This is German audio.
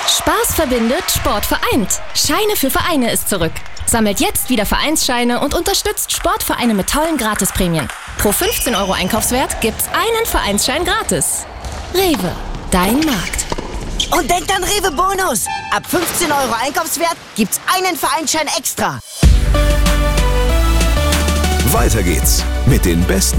Spaß verbindet, Sport vereint. Scheine für Vereine ist zurück. Sammelt jetzt wieder Vereinsscheine und unterstützt Sportvereine mit tollen Gratisprämien. Pro 15 € Einkaufswert gibt's einen Vereinsschein gratis. Rewe, dein Markt. Und denkt an Rewe Bonus. Ab 15 € Einkaufswert gibt's einen Vereinsschein extra. Weiter geht's mit den besten